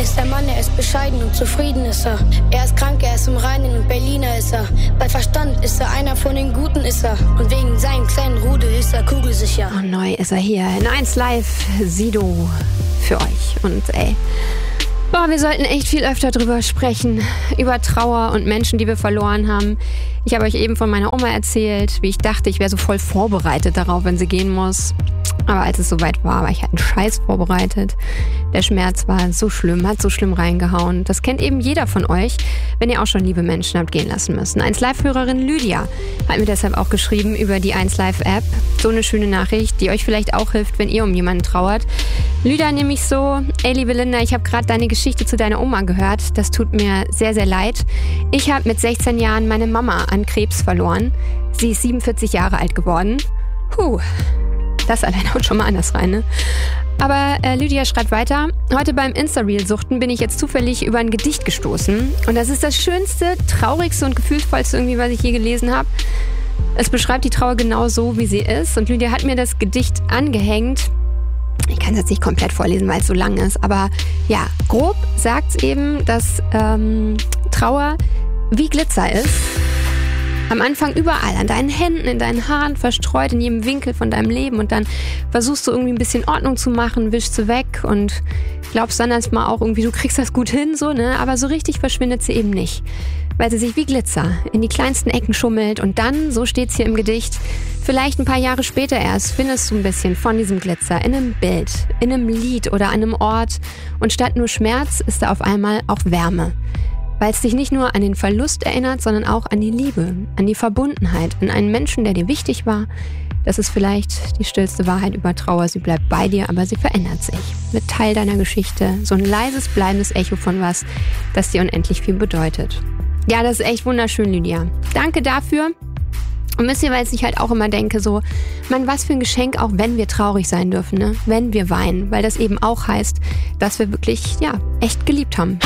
ist der Mann, er ist bescheiden und zufrieden ist er. Er ist krank, er ist im Reinen und Berliner ist er. Bei Verstand ist er einer von den Guten ist er. Und wegen seinem kleinen Rudel ist er kugelsicher. Und neu ist er hier in 1 Live, Sido für euch. Und wir sollten echt viel öfter drüber sprechen, über Trauer und Menschen, die wir verloren haben. Ich habe euch eben von meiner Oma erzählt, wie ich dachte, ich wäre so voll vorbereitet darauf, wenn sie gehen muss. Aber als es soweit war ich halt einen Scheiß vorbereitet. Der Schmerz war so schlimm, hat so schlimm reingehauen. Das kennt eben jeder von euch, wenn ihr auch schon liebe Menschen habt gehen lassen müssen. 1 Live-Hörerin Lydia hat mir deshalb auch geschrieben über die 1 Live-App. So eine schöne Nachricht, die euch vielleicht auch hilft, wenn ihr um jemanden trauert. Lydia nämlich so: Ey, liebe Linda, ich habe gerade deine Geschichte zu deiner Oma gehört. Das tut mir sehr, sehr leid. Ich habe mit 16 Jahren meine Mama an Krebs verloren. Sie ist 47 Jahre alt geworden. Das allein haut schon mal anders rein, ne? Aber Lydia schreibt weiter: Heute beim Insta-Reel-Suchten bin ich jetzt zufällig über ein Gedicht gestoßen. Und das ist das schönste, traurigste und gefühlsvollste irgendwie, was ich je gelesen habe. Es beschreibt die Trauer genau so, wie sie ist. Und Lydia hat mir das Gedicht angehängt. Ich kann es jetzt nicht komplett vorlesen, weil es so lang ist. Aber ja, grob sagt es eben, dass Trauer wie Glitzer ist. Am Anfang überall, an deinen Händen, in deinen Haaren, verstreut in jedem Winkel von deinem Leben. Und dann versuchst du irgendwie ein bisschen Ordnung zu machen, wischst sie weg und glaubst dann erstmal auch irgendwie, du kriegst das gut hin, so, ne? Aber so richtig verschwindet sie eben nicht. Weil sie sich wie Glitzer in die kleinsten Ecken schummelt. Und dann, so steht's hier im Gedicht, vielleicht ein paar Jahre später erst findest du ein bisschen von diesem Glitzer in einem Bild, in einem Lied oder an einem Ort. Und statt nur Schmerz ist da auf einmal auch Wärme. Weil es dich nicht nur an den Verlust erinnert, sondern auch an die Liebe, an die Verbundenheit, an einen Menschen, der dir wichtig war. Das ist vielleicht die stillste Wahrheit über Trauer. Sie bleibt bei dir, aber sie verändert sich. Mit Teil deiner Geschichte, so ein leises, bleibendes Echo von was, das dir unendlich viel bedeutet. Ja, das ist echt wunderschön, Lydia. Danke dafür. Und wisst ihr, weil ich halt auch immer denke, so, Mann, was für ein Geschenk, auch wenn wir traurig sein dürfen, ne? Wenn wir weinen, weil das eben auch heißt, dass wir wirklich, echt geliebt haben.